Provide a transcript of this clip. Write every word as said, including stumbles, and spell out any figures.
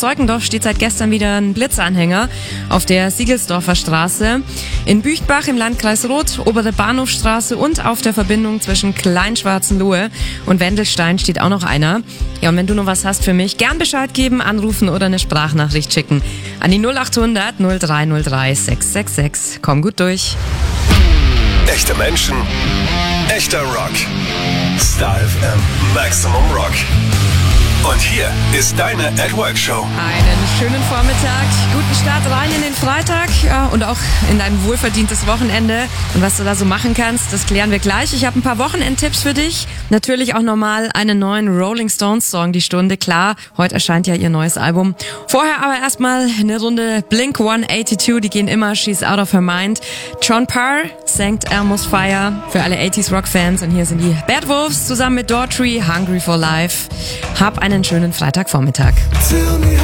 Zeukendorf steht seit gestern wieder ein Blitzanhänger auf der Siegelsdorfer Straße. In Büchtbach im Landkreis Roth, obere Bahnhofstraße und auf der Verbindung zwischen Kleinschwarzenlohe und Wendelstein steht auch noch einer. Ja, und wenn du noch was hast für mich, gern Bescheid geben, anrufen oder eine Sprachnachricht schicken. An die null acht hundert null drei null drei sechs sechs sechs. Komm gut durch. Echte Menschen, echter Rock. Star F M Maximum Rock. Und hier ist deine At Work Show. Einen schönen Vormittag, guten Start rein in den Freitag, ja, und auch in dein wohlverdientes Wochenende. Und was du da so machen kannst, das klären wir gleich. Ich habe ein paar Wochenendtipps für dich. Natürlich auch nochmal einen neuen Rolling Stones Song die Stunde. Klar, heute erscheint ja ihr neues Album. Vorher aber erstmal eine Runde Blink one eighty-two, die gehen immer, She's Out of Her Mind. John Parr singt Elmo's Fire für alle achtziger Rock Fans. Und hier sind die Bad Wolves zusammen mit Daughtry, Hungry for Life. Hab einen schönen Freitagvormittag. Tell me